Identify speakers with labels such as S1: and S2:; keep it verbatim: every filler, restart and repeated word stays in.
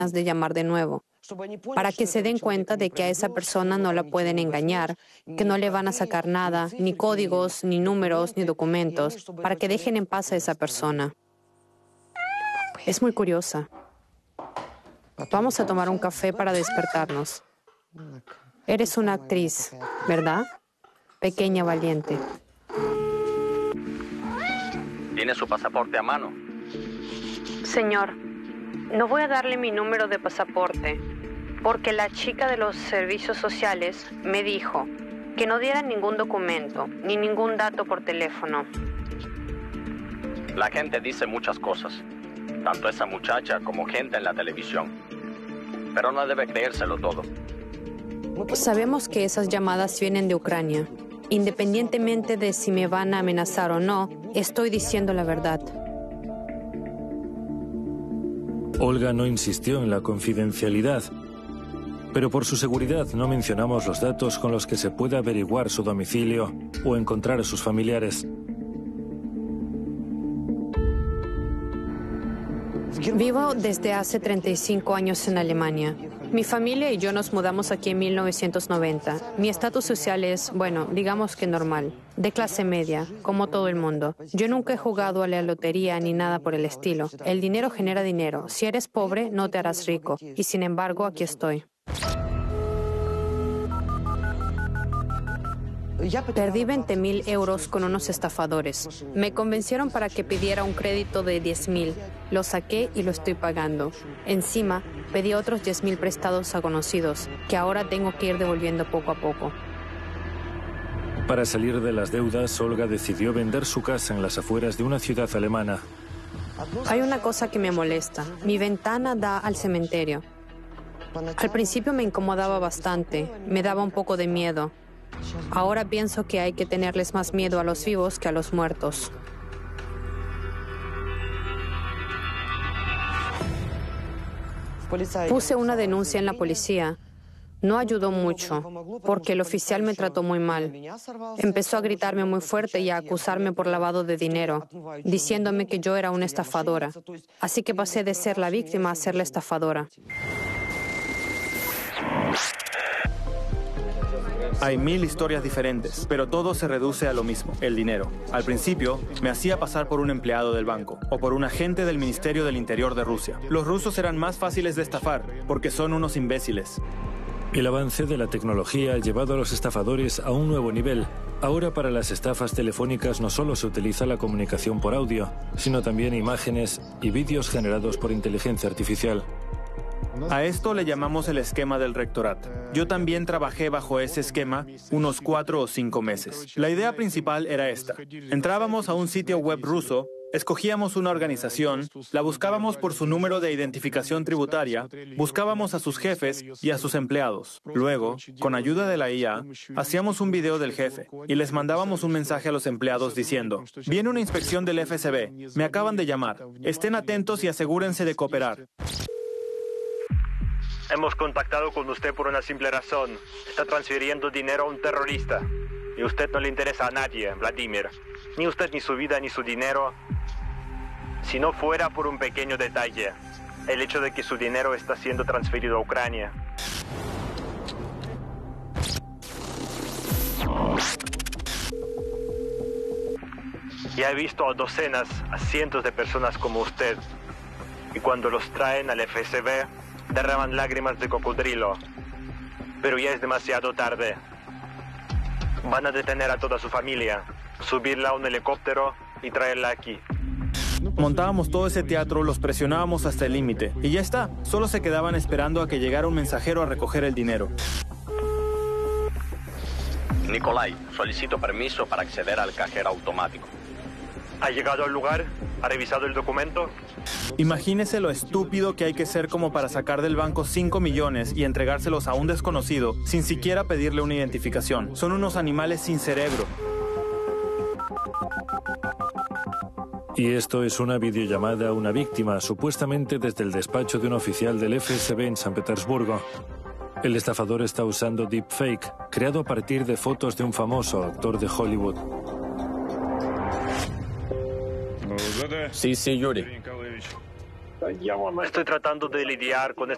S1: de llamar de nuevo, para que se den cuenta de que a esa persona no la pueden engañar, que no le van a sacar nada, ni códigos, ni números, ni documentos, para que dejen en paz a esa persona. Es muy curiosa. Vamos a tomar un café para despertarnos. Eres una actriz, ¿verdad? Pequeña valiente.
S2: ¿Tiene su pasaporte a mano?
S1: Señor, no voy a darle mi número de pasaporte, porque la chica de los servicios sociales me dijo que no diera ningún documento, ni ningún dato por teléfono.
S2: La gente dice muchas cosas, tanto esa muchacha como gente en la televisión. Pero no debe creérselo todo.
S1: Sabemos que esas llamadas vienen de Ucrania. Independientemente de si me van a amenazar o no, estoy diciendo la verdad.
S3: Olga no insistió en la confidencialidad, pero por su seguridad no mencionamos los datos con los que se puede averiguar su domicilio o encontrar a sus familiares.
S1: Vivo desde hace treinta y cinco años en Alemania. Mi familia y yo nos mudamos aquí en mil novecientos noventa. Mi estatus social es, bueno, digamos que normal, de clase media, como todo el mundo. Yo nunca he jugado a la lotería ni nada por el estilo. El dinero genera dinero. Si eres pobre, no te harás rico. Y sin embargo, aquí estoy. Perdí veinte mil euros con unos estafadores. Me convencieron para que pidiera un crédito de diez mil. Lo saqué y lo estoy pagando. Encima, pedí otros diez mil prestados a conocidos, que ahora tengo que ir devolviendo poco a poco.
S3: Para salir de las deudas, Olga decidió vender su casa en las afueras de una ciudad alemana.
S1: Hay una cosa que me molesta. Mi ventana da al cementerio. Al principio me incomodaba bastante. Me daba un poco de miedo. Ahora pienso que hay que tenerles más miedo a los vivos que a los muertos. Puse una denuncia en la policía. No ayudó mucho, porque el oficial me trató muy mal. Empezó a gritarme muy fuerte y a acusarme por lavado de dinero, diciéndome que yo era una estafadora. Así que pasé de ser la víctima a ser la estafadora.
S4: Hay mil historias diferentes, pero todo se reduce a lo mismo, el dinero. Al principio, me hacía pasar por un empleado del banco o por un agente del Ministerio del Interior de Rusia. Los rusos eran más fáciles de estafar, porque son unos imbéciles.
S3: El avance de la tecnología ha llevado a los estafadores a un nuevo nivel. Ahora para las estafas telefónicas no solo se utiliza la comunicación por audio, sino también imágenes y vídeos generados por inteligencia artificial.
S4: A esto le llamamos el esquema del rectorat. Yo también trabajé bajo ese esquema unos cuatro o cinco meses. La idea principal era esta. Entrábamos a un sitio web ruso, escogíamos una organización, la buscábamos por su número de identificación tributaria, buscábamos a sus jefes y a sus empleados. Luego, con ayuda de la I A, hacíamos un video del jefe y les mandábamos un mensaje a los empleados diciendo: viene una inspección del F S B, me acaban de llamar, estén atentos y asegúrense de cooperar.
S5: Hemos contactado con usted por una simple razón. Está transfiriendo dinero a un terrorista. Y a usted no le interesa a nadie, Vladimir. Ni usted, ni su vida, ni su dinero. Si no fuera por un pequeño detalle. El hecho de que su dinero está siendo transferido a Ucrania. Ya he visto a docenas, a cientos de personas como usted. Y cuando los traen al F S B... derraman lágrimas de cocodrilo, pero ya es demasiado tarde. Van a detener a toda su familia, subirla a un helicóptero y traerla aquí.
S4: Montábamos todo ese teatro, los presionábamos hasta el límite, y ya está. Solo se quedaban esperando a que llegara un mensajero a recoger el dinero.
S2: Nikolai, solicito permiso para acceder al cajero automático.
S5: ¿Ha llegado al lugar? ¿Ha revisado el documento?
S4: Imagínese lo estúpido que hay que ser como para sacar del banco cinco millones y entregárselos a un desconocido sin siquiera pedirle una identificación. Son unos animales sin cerebro.
S3: Y esto es una videollamada a una víctima, supuestamente desde el despacho de un oficial del F S B en San Petersburgo. El estafador está usando deepfake, creado a partir de fotos de un famoso actor de Hollywood.
S6: Sí, sí, Yuri.
S5: Estoy tratando de lidiar con